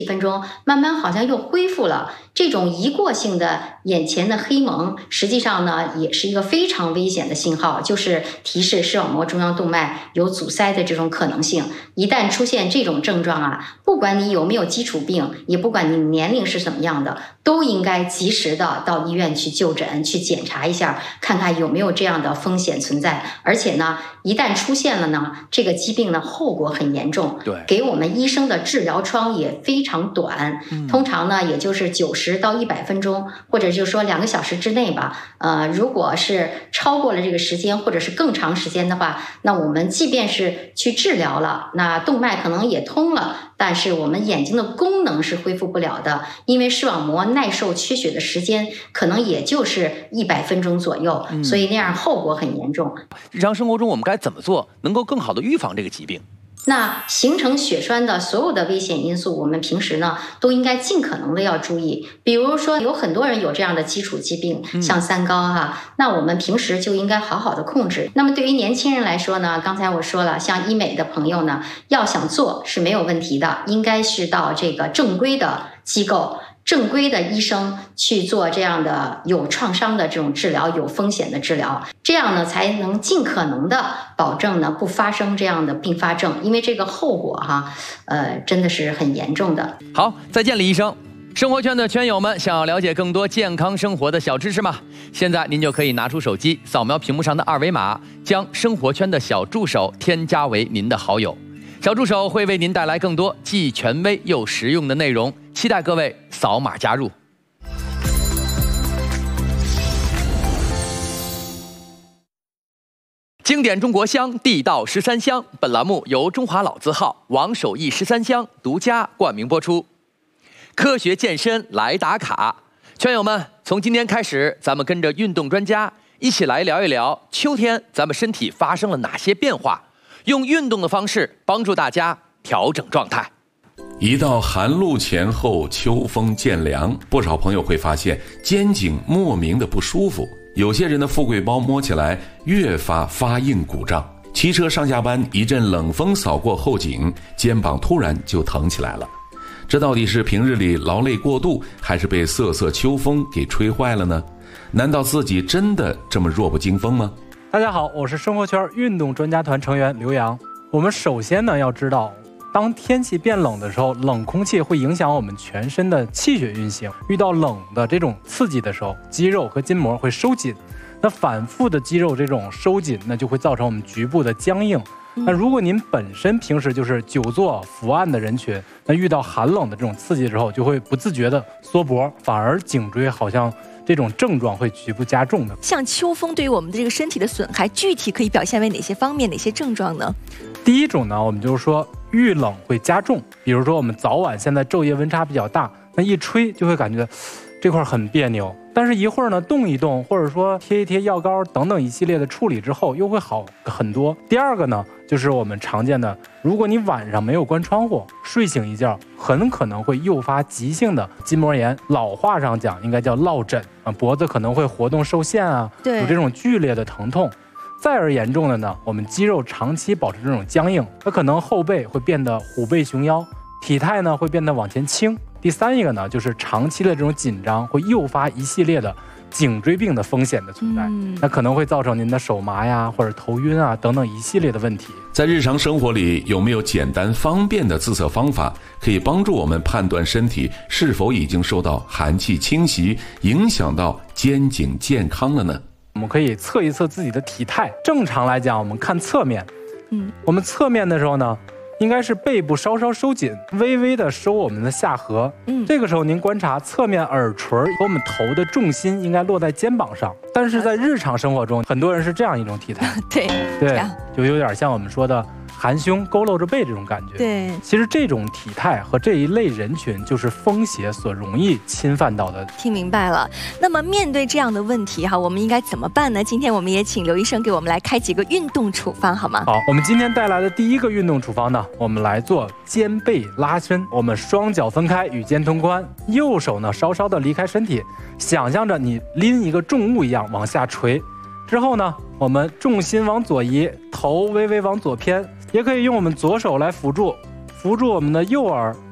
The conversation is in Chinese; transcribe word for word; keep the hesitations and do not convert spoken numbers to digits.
几分钟，慢慢好像又恢复了。这种一过性的眼前的黑蒙，实际上呢也是一个非常危险的信号，就是提示视网膜中央动脉有阻塞的这种可能性。一旦出现这种症状啊，不管你有没有基础病，也不管你年龄是怎么样的，都应该及时的到医院去就诊，去检查一下，看看有没有这样的风险存在。而且呢，一旦出现了呢，这个疾病呢后果很严重， 对， 给我们医生的治疗窗也非常短， 嗯、 通常呢也就是九十到一百分钟，或者就是说两个小时之内吧。呃，如果是超过了这个时间，或者是更长时间的话，那我们即便是去治疗了，那动脉可能也通了，但是我们眼睛的功能是恢复不了的，因为视网膜耐受缺血的时间可能也就是一百分钟左右， 嗯、 所以那样后果很严重。 日常生活中我们该怎么做，能够更好的预防这个疾病？ 那形成血栓的所有的危险因素，我们平时呢都应该尽可能的要注意。比如说，有很多人有这样的基础疾病，像三高哈、啊，那我们平时就应该好好的控制。那么对于年轻人来说呢，刚才我说了，像医美的朋友呢，要想做是没有问题的，应该是到这个正规的机构。正规的医生去做这样的有创伤的这种治疗，有风险的治疗，这样呢才能尽可能的保证呢不发生这样的并发症，因为这个后果哈，呃，真的是很严重的。 好，再见李医生。生活圈的圈友们，想要了解更多健康生活的小知识吗？现在您就可以拿出手机，扫描屏幕上的二维码，将生活圈的小助手添加为您的好友。小助手会为您带来更多既权威又实用的内容，期待各位扫码加入。经典中国香，地道十三香。本栏目由中华老字号王守义十三香独家冠名播出。科学健身来打卡，圈友们，从今天开始，咱们跟着运动专家一起来聊一聊秋天咱们身体发生了哪些变化。用运动的方式帮助大家调整状态。 一到寒露前后，秋风渐凉，不少朋友会发现肩颈莫名的不舒服，有些人的富贵包摸起来越发发硬鼓胀，骑车上下班一阵冷风扫过后颈，肩膀突然就疼起来了。这到底是平日里劳累过度，还是被瑟瑟秋风给吹坏了呢？难道自己真的这么弱不禁风吗？ 大家好，我是生活圈运动专家团成员刘洋。我们首先呢要知道，当天气变冷的时候，冷空气会影响我们全身的气血运行。遇到冷的这种刺激的时候，肌肉和筋膜会收紧，那反复的肌肉这种收紧，那就会造成我们局部的僵硬。那如果您本身平时就是久坐伏案的人群，那遇到寒冷的这种刺激之后，就会不自觉的缩脖，反而颈椎好像这种症状会局部加重的。 像秋风对于我们的这个身体的损害，具体可以表现为哪些方面、哪些症状呢？ 第一种呢，我们就是说遇冷会加重，比如说我们早晚现在昼夜温差比较大，那一吹就会感觉这块很别扭，但是一会儿呢动一动，或者说贴一贴药膏等等一系列的处理之后，又会好很多。第二个呢，就是我们常见的，如果你晚上没有关窗户，睡醒一觉，很可能会诱发急性的筋膜炎，老话上讲应该叫落枕啊，脖子可能会活动受限啊，有这种剧烈的疼痛。再而严重的呢，我们肌肉长期保持这种僵硬，它可能后背会变得虎背熊腰，体态呢会变得往前倾。第三一个呢，就是长期的这种紧张会诱发一系列的颈椎病的风险的存在，嗯、那可能会造成您的手麻呀，或者头晕啊等等一系列的问题。 在日常生活里，有没有简单方便的自测方法，可以帮助我们判断身体是否已经受到寒气侵袭，影响到肩颈健康了呢？ 我们可以测一测自己的体态。正常来讲，我们看侧面，嗯，我们侧面的时候呢，应该是背部稍稍收紧，微微的收我们的下颌。嗯，这个时候您观察侧面耳垂和我们头的重心应该落在肩膀上。但是在日常生活中，很多人是这样一种体态， 对对，就有点像我们说的含胸佝偻着背这种感觉。 对， 其实这种体态和这一类人群就是风邪所容易侵犯到的。 听明白了。那么面对这样的问题哈，我们应该怎么办呢？今天我们也请刘医生给我们来开几个运动处方好吗？ 好，我们今天带来的第一个运动处方呢，我们来做肩背拉伸。我们双脚分开，与肩同宽，右手呢稍稍的离开身体，想象着你拎一个重物一样往下垂。之后呢，我们重心往左移，头微微往左偏，也可以用我们左手来辅助，扶住我们的右耳，